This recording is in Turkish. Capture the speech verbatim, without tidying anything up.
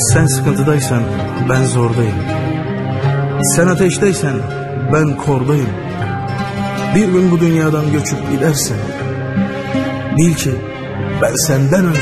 Sen sıkıntıdaysan ben zordayım. Sen ateşteysen ben kordayım. Bir gün bu dünyadan göçüp gidersen bil ki ben senden önce